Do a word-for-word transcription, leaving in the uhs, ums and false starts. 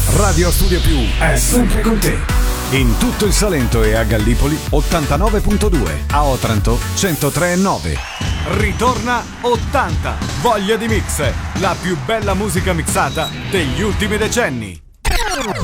Radio Studio Più è sempre con te. In tutto il Salento e a Gallipoli ottantanove virgola due, a Otranto centotré virgola nove. Ritorna ottanta, voglia di mix, la più bella musica mixata degli ultimi decenni.